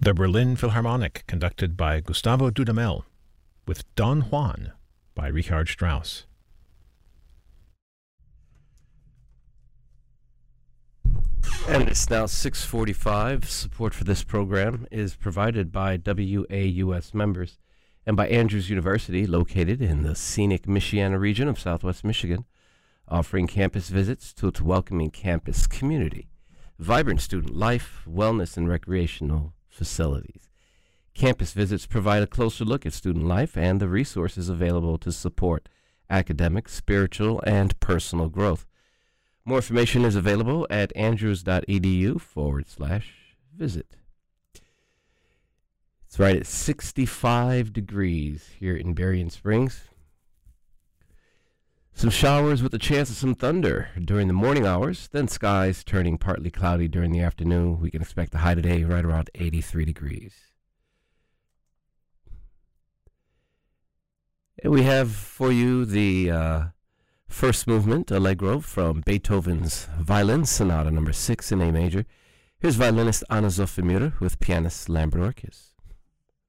The Berlin Philharmonic, conducted by Gustavo Dudamel, with Don Juan by Richard Strauss. And it's now 6:45. Support for this program is provided by WAUS members and by Andrews University, located in the scenic Michiana region of southwest Michigan, offering campus visits to its welcoming campus community, vibrant student life, wellness, and recreational facilities. Campus visits provide a closer look at student life and the resources available to support academic, spiritual, and personal growth. More information is available at andrews.edu/visit. It's right at 65 degrees here in Berrien Springs. Some showers with a chance of some thunder during the morning hours, then skies turning partly cloudy during the afternoon. We can expect the high today right around 83 degrees. And we have for you the first movement, Allegro, from Beethoven's Violin Sonata No. 6 in A major. Here's violinist Anna Zoffie Müller with pianist Lambert Orkis.